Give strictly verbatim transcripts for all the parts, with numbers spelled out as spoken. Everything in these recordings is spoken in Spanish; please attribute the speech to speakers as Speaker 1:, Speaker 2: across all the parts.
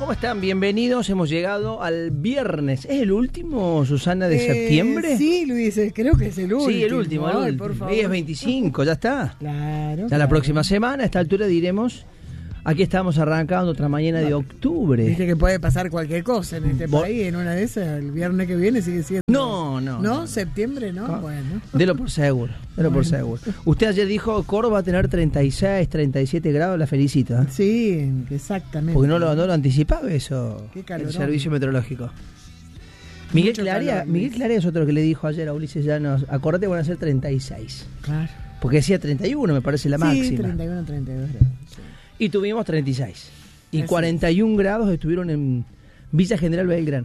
Speaker 1: ¿Cómo están? Bienvenidos. Hemos llegado al viernes. ¿Es el último, Susana, de
Speaker 2: eh,
Speaker 1: septiembre?
Speaker 2: Sí, Luis, creo que es el último.
Speaker 1: Sí, el último. El
Speaker 2: Ay,
Speaker 1: último.
Speaker 2: por favor.
Speaker 1: Hoy es veinticinco, ya está.
Speaker 2: Claro.
Speaker 1: Ya
Speaker 2: claro.
Speaker 1: la próxima semana, a esta altura diremos, aquí estamos arrancando otra mañana de octubre.
Speaker 2: Viste que puede pasar cualquier cosa en este
Speaker 1: Bo-
Speaker 2: país, en una de esas, el viernes que viene sigue siendo...
Speaker 1: No, no.
Speaker 2: ¿No?
Speaker 1: no.
Speaker 2: ¿Septiembre? No,
Speaker 1: Ah,
Speaker 2: bueno.
Speaker 1: Delo por seguro, delo por seguro. Usted ayer dijo, Córdoba va a tener treinta y seis, treinta y siete grados, la felicito. ¿eh?
Speaker 2: Sí, exactamente.
Speaker 1: Porque no lo, no lo anticipaba eso
Speaker 2: Qué
Speaker 1: el
Speaker 2: calorón.
Speaker 1: servicio meteorológico. Miguel
Speaker 2: Mucho
Speaker 1: Claria,
Speaker 2: calor,
Speaker 1: Miguel
Speaker 2: Luis.
Speaker 1: Claria es otro que le dijo ayer a Ulises Llanos, acordate, van a ser treinta y seis.
Speaker 2: Claro.
Speaker 1: Porque decía treinta y uno, me parece la
Speaker 2: Sí,
Speaker 1: máxima.
Speaker 2: treinta y uno, treinta y dos grados. Sí.
Speaker 1: Y tuvimos treinta y seis. Y
Speaker 2: Así
Speaker 1: cuarenta y un grados estuvieron en Villa General Belgrano.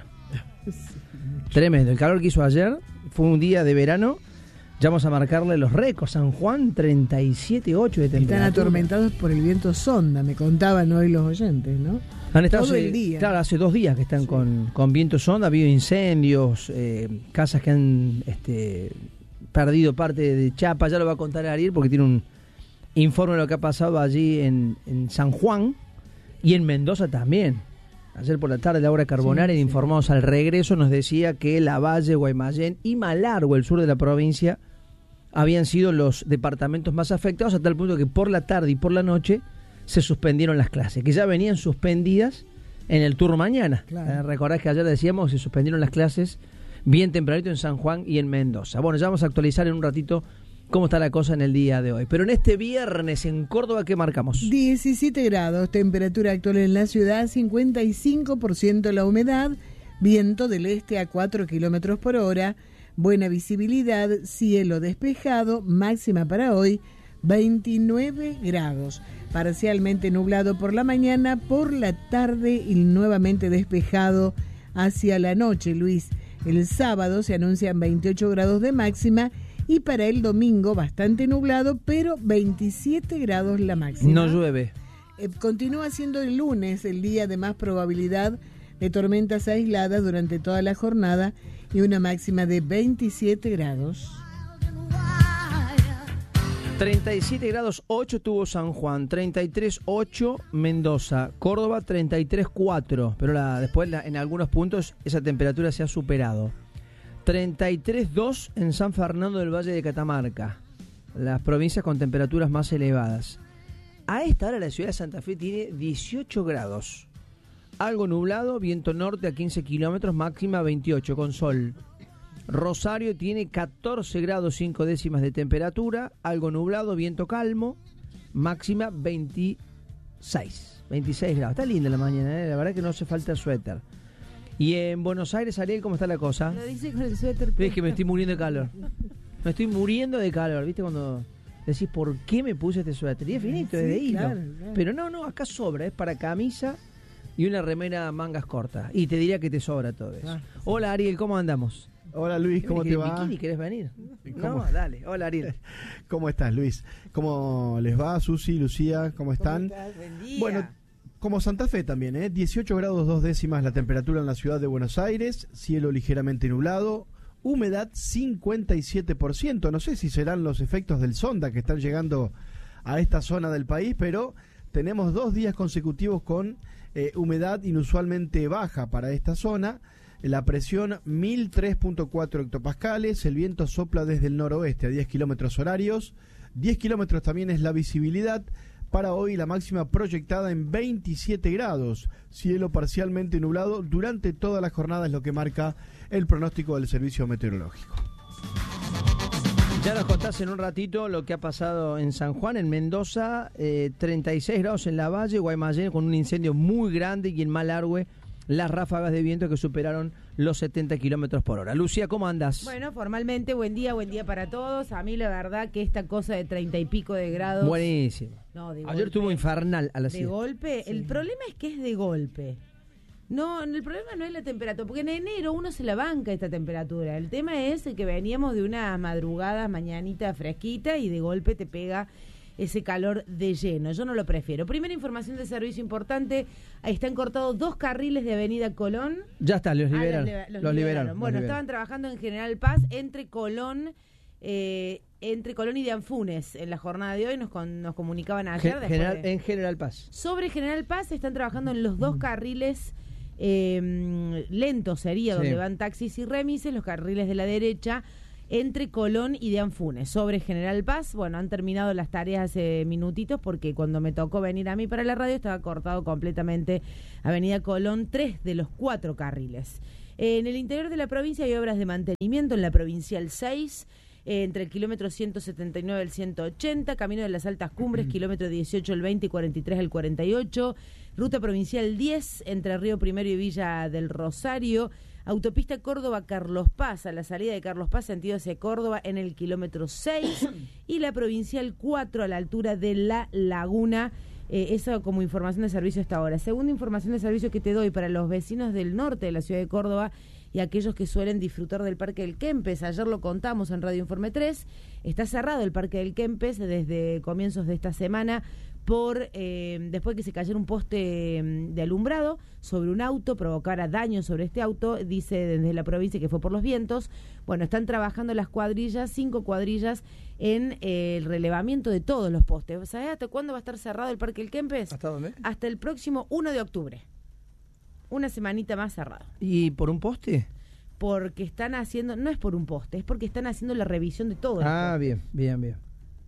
Speaker 1: Tremendo. El calor que hizo ayer fue un día de verano. Ya vamos a marcarle los récords. San Juan, treinta y siete punto ocho de
Speaker 2: Están
Speaker 1: temperatura.
Speaker 2: atormentados por el viento sonda, me contaban hoy los oyentes, ¿no?
Speaker 1: Han estado
Speaker 2: todo
Speaker 1: hace,
Speaker 2: el día.
Speaker 1: Claro, hace dos días que están
Speaker 2: Sí.
Speaker 1: con, con viento sonda. Ha habido incendios, eh, casas que han este, perdido parte de chapa. Ya lo va a contar Ariel porque tiene un informe de lo que ha pasado allí en, en San Juan y en Mendoza también. Ayer por la tarde, Laura Carbonari,
Speaker 2: Sí, sí.
Speaker 1: informamos al regreso, nos decía que Lavalle, Guaymallén y Malargüe, el sur de la provincia, habían sido los departamentos más afectados, a tal punto que por la tarde y por la noche se suspendieron las clases, que ya venían suspendidas en el turno mañana.
Speaker 2: Claro.
Speaker 1: Eh, recordás que ayer decíamos que se suspendieron las clases bien tempranito en San Juan y en Mendoza. Bueno, ya vamos a actualizar en un ratito cómo está la cosa en el día de hoy. Pero en este viernes en Córdoba, ¿qué marcamos?
Speaker 2: diecisiete grados, temperatura actual en la ciudad, cincuenta y cinco por ciento la humedad, viento del este a cuatro kilómetros por hora, buena visibilidad, cielo despejado, máxima para hoy, veintinueve grados, parcialmente nublado por la mañana, por la tarde y nuevamente despejado hacia la noche, Luis. El sábado se anuncian veintiocho grados de máxima y para el domingo bastante nublado, pero veintisiete grados la máxima.
Speaker 1: No llueve.
Speaker 2: Eh, continúa siendo el lunes el día de más probabilidad de tormentas aisladas durante toda la jornada y una máxima de veintisiete grados.
Speaker 1: treinta y siete grados ocho tuvo San Juan, treinta y tres ocho Mendoza, Córdoba treinta y tres cuatro, pero la, después la, en algunos puntos esa temperatura se ha superado. treinta y tres dos en San Fernando del Valle de Catamarca, las provincias con temperaturas más elevadas. A esta hora la ciudad de Santa Fe tiene dieciocho grados, algo nublado, viento norte a quince kilómetros, máxima veintiocho con sol. Rosario tiene catorce grados cinco décimas de temperatura, algo nublado, viento calmo, máxima veintiséis, veintiséis grados. Está linda la mañana, ¿eh? La verdad que no hace falta suéter. Y en Buenos Aires, Ariel, ¿cómo está la cosa?
Speaker 3: Lo dice con el suéter.
Speaker 1: Ves que me estoy muriendo de calor. Me estoy muriendo de calor, ¿viste? Cuando decís, ¿por qué me puse este suéter? Y es finito, es
Speaker 2: Sí,
Speaker 1: de hilo.
Speaker 2: claro, claro.
Speaker 1: Pero no, no, acá sobra, es para camisa y una remera mangas cortas. Y te diría que te sobra todo eso.
Speaker 2: Ah,
Speaker 1: Hola Ariel, ¿cómo andamos?
Speaker 4: Hola Luis, ¿cómo te
Speaker 1: ¿En
Speaker 4: va?
Speaker 1: bikini querés venir?
Speaker 4: ¿Cómo?
Speaker 1: No, dale. Hola Ariel.
Speaker 4: ¿Cómo estás, Luis? ¿Cómo les va, Susi, Lucía? ¿Cómo están?
Speaker 3: Buen día.
Speaker 4: Bueno, como Santa Fe también, ¿eh? dieciocho grados dos décimas la temperatura en la ciudad de Buenos Aires, cielo ligeramente nublado, humedad cincuenta y siete por ciento. No sé si serán los efectos del sonda que están llegando a esta zona del país, pero tenemos dos días consecutivos con eh, humedad inusualmente baja para esta zona. La presión mil tres punto cuatro hectopascales, el viento sopla desde el noroeste a diez kilómetros horarios, diez kilómetros también es la visibilidad. Para hoy la máxima proyectada en veintisiete grados, cielo parcialmente nublado durante toda la jornada es lo que marca el pronóstico del servicio meteorológico.
Speaker 1: Ya nos contás en un ratito lo que ha pasado en San Juan, en Mendoza, eh, treinta y seis grados en Lavalle, Guaymallén con un incendio muy grande y en Malargüe las ráfagas de viento que superaron los setenta kilómetros por hora. Lucía, ¿cómo andas?
Speaker 3: Bueno, formalmente, buen día, buen día para todos. A mí la verdad que esta cosa de treinta y pico de grados...
Speaker 1: Buenísimo.
Speaker 3: No, de
Speaker 1: Ayer
Speaker 3: golpe,
Speaker 1: estuvo infernal a la
Speaker 3: De
Speaker 1: siesta.
Speaker 3: golpe,
Speaker 2: Sí.
Speaker 3: el problema es que es de golpe. No, el problema no es la temperatura, porque en enero uno se la banca esta temperatura. El tema es que veníamos de unas madrugadas, mañanita fresquita y de golpe te pega ese calor de lleno. Yo no lo prefiero. Primera información de servicio importante, están cortados dos carriles de Avenida Colón.
Speaker 1: Ya está, los
Speaker 3: Ah,
Speaker 1: liberaron.
Speaker 3: los, liber- los
Speaker 1: los
Speaker 3: liberaron.
Speaker 1: liberaron.
Speaker 3: Bueno,
Speaker 1: los
Speaker 3: estaban
Speaker 1: liberaron.
Speaker 3: trabajando en General Paz entre Colón, eh, entre Colón y de Anfunes en la jornada de hoy, nos, con, nos comunicaban ayer.
Speaker 1: Gen- General,
Speaker 3: de...
Speaker 1: En General Paz.
Speaker 3: Sobre General Paz están trabajando en los dos carriles eh, lentos, sería,
Speaker 1: Sí.
Speaker 3: donde van taxis y remises, los carriles de la derecha, entre Colón y de Anfunes. Sobre General Paz, bueno, han terminado las tareas hace minutitos porque cuando me tocó venir a mí para la radio estaba cortado completamente Avenida Colón, tres de los cuatro carriles. Eh, en el interior de la provincia hay obras de mantenimiento en la Provincial seis, eh, entre el kilómetro ciento setenta y nueve al ciento ochenta, Camino de las Altas Cumbres, kilómetro dieciocho al veinte y cuarenta y tres al cuarenta y ocho, Ruta Provincial diez, entre Río Primero y Villa del Rosario, Autopista Córdoba-Carlos Paz, a la salida de Carlos Paz, sentido hacia Córdoba, en el kilómetro seis, y la Provincial cuatro, a la altura de La Laguna. Eh, eso como información de servicio hasta ahora. Segunda información de servicio que te doy para los vecinos del norte de la ciudad de Córdoba y aquellos que suelen disfrutar del Parque del Kempes. Ayer lo contamos en Radio Informe tres. Está cerrado el Parque del Kempes desde comienzos de esta semana por eh, después que se cayera un poste de alumbrado sobre un auto, provocara daño sobre este auto, dice desde la provincia que fue por los vientos. Bueno, están trabajando las cuadrillas, cinco cuadrillas, en eh, el relevamiento de todos los postes. ¿Sabés hasta cuándo va a estar cerrado el Parque del Kempes?
Speaker 1: ¿Hasta dónde?
Speaker 3: Hasta el próximo uno de octubre. Una semanita más cerrado.
Speaker 1: ¿Y por un poste?
Speaker 3: Porque están haciendo, no es por un poste, es porque están haciendo la revisión de todo.
Speaker 1: Ah, bien, bien, bien.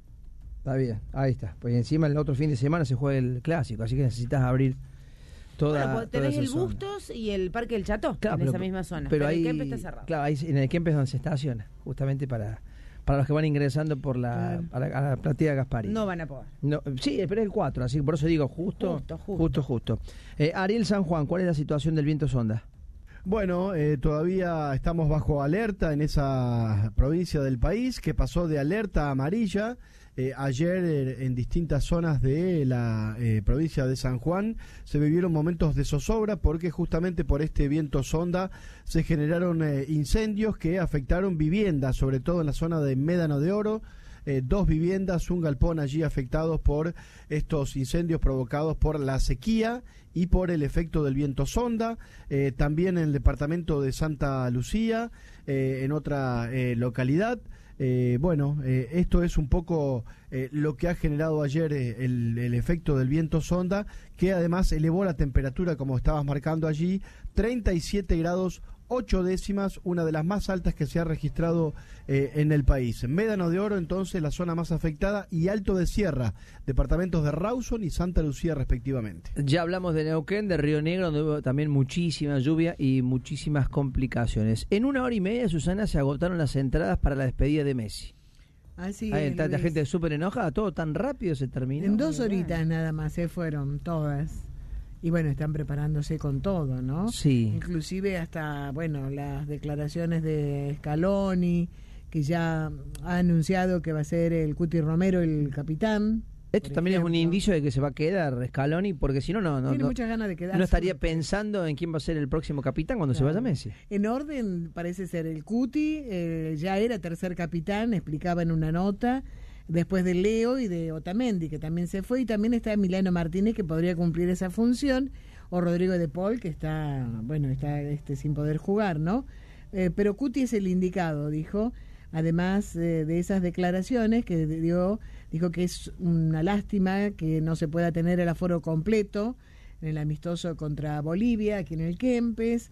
Speaker 1: Está bien, ahí está. Pues encima el otro fin de semana se juega el clásico, así que necesitas abrir toda,
Speaker 3: Bueno, pues
Speaker 1: toda
Speaker 3: tenés
Speaker 1: esa
Speaker 3: el
Speaker 1: zona.
Speaker 3: Bustos y el Parque del Chato,
Speaker 1: Claro,
Speaker 3: en
Speaker 1: pero-
Speaker 3: esa misma zona.
Speaker 1: Pero,
Speaker 3: Pero,
Speaker 1: ahí,
Speaker 3: el Kempes está cerrado.
Speaker 1: claro, ahí en el Kempes es donde se estaciona, justamente para, para los que van ingresando por la,
Speaker 2: Claro.
Speaker 1: a la, a la platea Gasparí.
Speaker 3: No van a poder.
Speaker 1: No, sí, pero es el cuatro, así que por eso digo justo,
Speaker 3: Justo, justo.
Speaker 1: justo, justo. Eh, Ariel San Juan, ¿cuál es la situación del viento sonda?
Speaker 4: Bueno, eh, todavía estamos bajo alerta en esa provincia del país que pasó de alerta amarilla. Eh, ayer eh, en distintas zonas de la eh, provincia de San Juan se vivieron momentos de zozobra porque justamente por este viento sonda se generaron eh, incendios que afectaron viviendas, sobre todo en la zona de Médano de Oro. Eh, dos viviendas, un galpón allí afectados por estos incendios provocados por la sequía y por el efecto del viento sonda. Eh, también en el departamento de Santa Lucía, eh, en otra eh, localidad. Eh, bueno, eh, esto es un poco eh, lo que ha generado ayer eh, el, el efecto del viento sonda, que además elevó la temperatura, como estabas marcando allí, treinta y siete grados ocho décimas, una de las más altas que se ha registrado eh, en el país. Médano de Oro, entonces, la zona más afectada, y Alto de Sierra, departamentos de Rawson y Santa Lucía, respectivamente.
Speaker 1: Ya hablamos de Neuquén, de Río Negro, donde hubo también muchísima lluvia y muchísimas complicaciones. En una hora y media, Susana, se agotaron las entradas para la despedida de Messi.
Speaker 2: Así
Speaker 1: Ahí
Speaker 2: es,
Speaker 1: está la
Speaker 2: Luis.
Speaker 1: gente súper enojada, todo tan rápido se terminó.
Speaker 2: En dos
Speaker 1: Muy
Speaker 2: horitas
Speaker 1: bueno.
Speaker 2: nada más se fueron todas. Y bueno, están preparándose con todo, ¿no?
Speaker 1: Sí.
Speaker 2: Inclusive hasta, bueno, las declaraciones de Scaloni, que ya ha anunciado que va a ser el Cuti Romero el capitán.
Speaker 1: Esto
Speaker 2: por
Speaker 1: también es un
Speaker 2: ejemplo.
Speaker 1: indicio de que se va a quedar Scaloni, porque si no, no, no,
Speaker 2: Tiene
Speaker 1: no,
Speaker 2: muchas ganas de quedarse.
Speaker 1: no estaría pensando en quién va a ser el próximo capitán cuando se
Speaker 2: Claro.
Speaker 1: vaya Messi.
Speaker 2: En orden parece ser el Cuti, eh, ya era tercer capitán, explicaba en una nota, después de Leo y de Otamendi, que también se fue, y también está Emiliano Martínez, que podría cumplir esa función, o Rodrigo de Paul, que está, bueno, está este, sin poder jugar, ¿no? Eh, pero Cuti es el indicado, dijo, además eh, de esas declaraciones que dio, dijo que es una lástima que no se pueda tener el aforo completo en el amistoso contra Bolivia, aquí en el Kempes,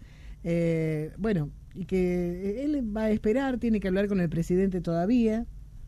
Speaker 2: eh, bueno, y que él va a esperar, tiene que hablar con el presidente todavía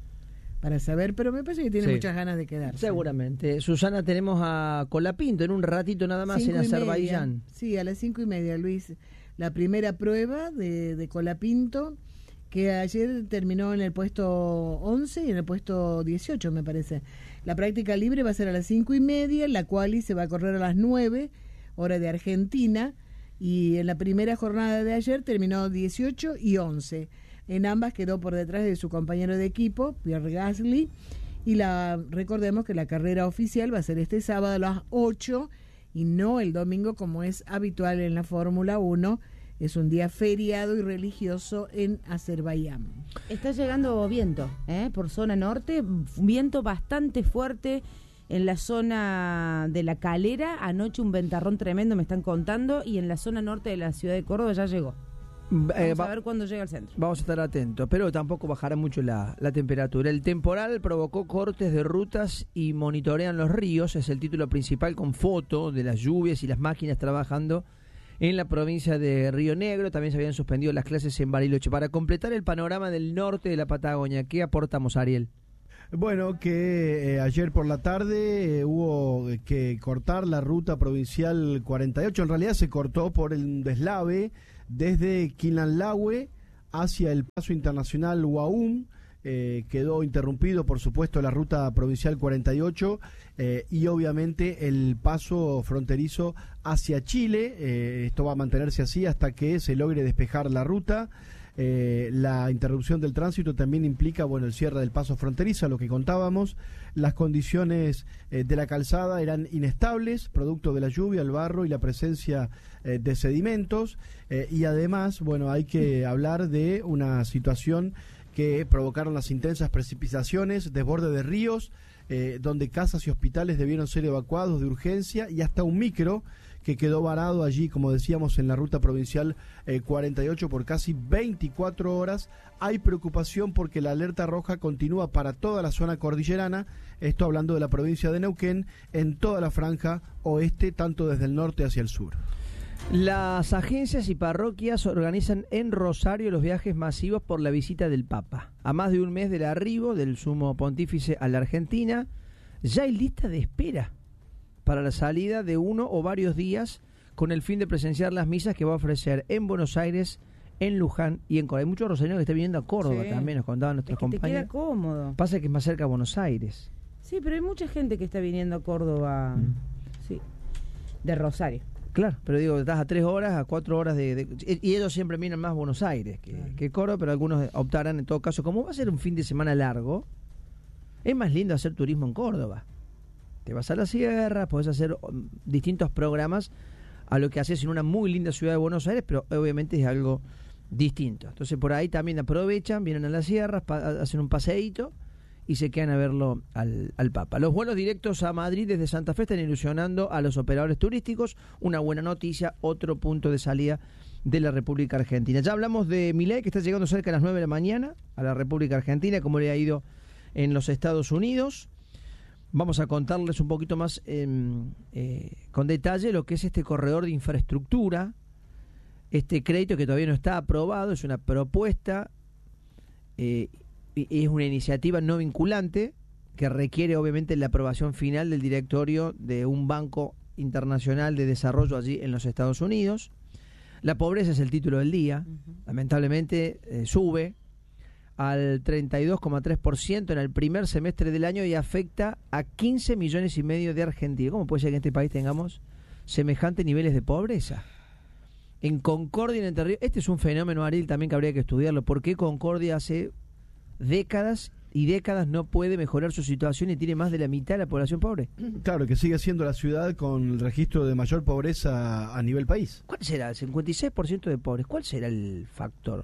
Speaker 2: para saber, pero me parece que tiene
Speaker 1: Sí.
Speaker 2: muchas ganas de quedarse.
Speaker 1: Seguramente. Susana, tenemos a Colapinto en un ratito nada más
Speaker 2: Cinco
Speaker 1: en
Speaker 2: y media.
Speaker 1: Azerbaiyán.
Speaker 2: Sí, a las cinco y media, Luis. La primera prueba de, de Colapinto, que ayer terminó en el puesto once y en el puesto dieciocho, me parece. La práctica libre va a ser a las cinco y media, la quali se va a correr a las nueve, hora de Argentina, y en la primera jornada de ayer terminó dieciocho y once. En ambas quedó por detrás de su compañero de equipo, Pierre Gasly, y la recordemos que la carrera oficial va a ser este sábado a las ocho y no el domingo como es habitual en la Fórmula uno. Es un día feriado y religioso en Azerbaiyán.
Speaker 3: Está llegando viento, ¿eh? Por zona norte, viento bastante fuerte en la zona de La Calera. Anoche un ventarrón tremendo, me están contando, y en la zona norte de la ciudad de Córdoba ya llegó. Vamos
Speaker 1: Eh, va-
Speaker 3: a ver cuándo llega al centro.
Speaker 1: Vamos a estar atentos, pero tampoco bajará mucho la, la temperatura. El temporal provocó cortes de rutas y monitorean los ríos, es el título principal con foto de las lluvias y las máquinas trabajando en la provincia de Río Negro. También se habían suspendido las clases en Bariloche. Para completar el panorama del norte de la Patagonia, ¿qué aportamos, Ariel?
Speaker 4: Bueno, que eh, ayer por la tarde eh, hubo que cortar la ruta provincial cuarenta y ocho. En realidad se cortó por el deslave desde Quilanlahue hacia el paso internacional Huaum. Eh, quedó interrumpido, por supuesto, la ruta provincial cuarenta y ocho eh, y obviamente el paso fronterizo hacia Chile. Eh, esto va a mantenerse así hasta que se logre despejar la ruta. Eh, la interrupción del tránsito también implica, bueno, el cierre del paso fronterizo, lo que contábamos. Las condiciones eh, de la calzada eran inestables, producto de la lluvia, el barro y la presencia eh, de sedimentos. Eh, y además, bueno, hay que hablar de una situación que provocaron las intensas precipitaciones, desborde de ríos, eh, donde casas y hospitales debieron ser evacuados de urgencia, y hasta un micro que quedó varado allí, como decíamos, en la ruta provincial eh, cuarenta y ocho por casi veinticuatro horas. Hay preocupación porque la alerta roja continúa para toda la zona cordillerana, esto hablando de la provincia de Neuquén, en toda la franja oeste, tanto desde el norte hacia el sur.
Speaker 1: Las agencias y parroquias organizan en Rosario los viajes masivos por la visita del Papa. A más de un mes del arribo del sumo pontífice a la Argentina, ya hay lista de espera para la salida de uno o varios días con el fin de presenciar las misas que va a ofrecer en Buenos Aires, en Luján y en Córdoba. Hay muchos rosarinos que están viniendo a Córdoba, sí. También nos contaban nuestros
Speaker 3: es que
Speaker 1: compañeros.
Speaker 3: Te queda cómodo.
Speaker 1: Pasa que es más cerca a Buenos Aires.
Speaker 3: Sí, pero hay mucha gente que está viniendo a Córdoba, mm. sí, de Rosario.
Speaker 1: Claro, pero digo, estás a tres horas, a cuatro horas de... de y ellos siempre miran más Buenos Aires que, claro. que Córdoba, pero algunos optarán en todo caso. Como va a ser un fin de semana largo, es más lindo hacer turismo en Córdoba. Te vas a la sierra, podés hacer um, distintos programas a lo que haces en una muy linda ciudad de Buenos Aires, pero obviamente es algo distinto. Entonces por ahí también aprovechan, vienen a las sierras, pa- hacen un paseíto y se quedan a verlo al, al Papa. Los vuelos directos a Madrid desde Santa Fe están ilusionando a los operadores turísticos. Una buena noticia, otro punto de salida de la República Argentina. Ya hablamos de Milei, que está llegando cerca de las nueve de la mañana a la República Argentina, como le ha ido en los Estados Unidos. Vamos a contarles un poquito más eh, eh, con detalle lo que es este corredor de infraestructura, este crédito que todavía no está aprobado, es una propuesta, eh, es una iniciativa no vinculante que requiere obviamente la aprobación final del directorio de un banco internacional de desarrollo allí en los Estados Unidos. La pobreza es el título del día, uh-huh. lamentablemente eh, sube al treinta y dos coma tres por ciento en el primer semestre del año y afecta a quince millones y medio de argentinos. ¿Cómo puede ser que en este país tengamos semejantes niveles de pobreza? En Concordia, en Entre Ríos, este es un fenómeno, Ariel, también que habría que estudiarlo. ¿Por qué Concordia hace décadas y décadas no puede mejorar su situación y tiene más de la mitad de la población pobre?
Speaker 4: Claro, que sigue siendo la ciudad con el registro de mayor pobreza a nivel país.
Speaker 1: ¿Cuál será? El cincuenta y seis por ciento de pobres. ¿Cuál será el factor?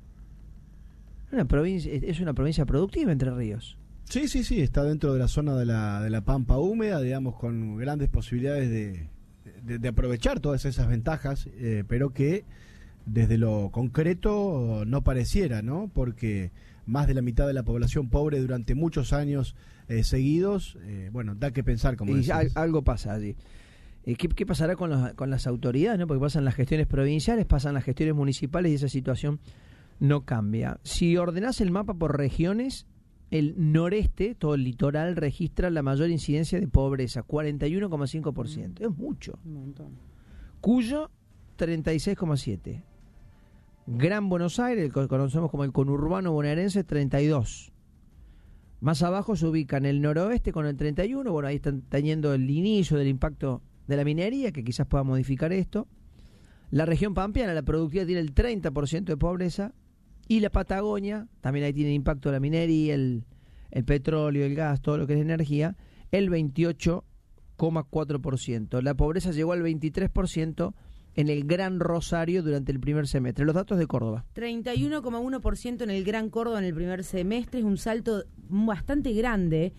Speaker 1: Una provincia, es una provincia productiva, Entre Ríos.
Speaker 4: Sí, sí, sí, está dentro de la zona de la, de la pampa húmeda, digamos, con grandes posibilidades de, de, de aprovechar todas esas ventajas, eh, pero que desde lo concreto no pareciera, ¿no? Porque más de la mitad de la población pobre durante muchos años eh, seguidos, eh, bueno, da que pensar, como
Speaker 1: y al, algo pasa allí. Eh, ¿qué, ¿Qué pasará con, los, con las autoridades, no? Porque pasan las gestiones provinciales, pasan las gestiones municipales y esa situación no cambia. Si ordenás el mapa por regiones, el noreste, todo el litoral, registra la mayor incidencia de pobreza, cuarenta y uno coma cinco por ciento. Mm. Es mucho.
Speaker 3: Un montón.
Speaker 1: Cuyo, treinta y seis coma siete por ciento. Gran Buenos Aires, el que conocemos como el conurbano bonaerense, treinta y dos. Más abajo se ubica en el noroeste con el treinta y uno. Bueno, ahí están teniendo el inicio del impacto de la minería, que quizás pueda modificar esto. La región pampeana, la productividad, tiene el treinta por ciento de pobreza. Y la Patagonia, también ahí tiene impacto la minería, el, el petróleo, el gas, todo lo que es energía, el veintiocho coma cuatro por ciento. La pobreza llegó al veintitrés por ciento en el Gran Rosario durante el primer semestre. Los datos de Córdoba.
Speaker 3: treinta y uno coma uno por ciento en el Gran Córdoba en el primer semestre, es un salto bastante grande.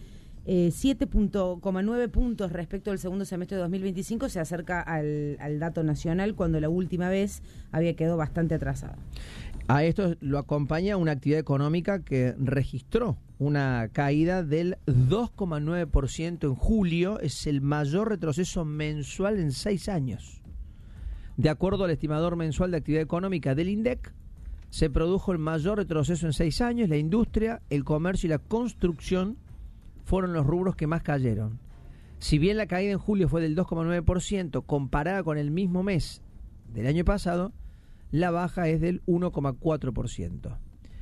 Speaker 3: eh, siete coma nueve puntos respecto al segundo semestre de dos mil veinticinco, se acerca al, al dato nacional, cuando la última vez había quedado bastante atrasado.
Speaker 1: A esto lo acompaña una actividad económica que registró una caída del dos coma nueve por ciento en julio, es el mayor retroceso mensual en seis años. De acuerdo al estimador mensual de actividad económica del INDEC, se produjo el mayor retroceso en seis años. La industria, el comercio y la construcción fueron los rubros que más cayeron. Si bien la caída en julio fue del dos coma nueve por ciento comparada con el mismo mes del año pasado, la baja es del uno coma cuatro por ciento.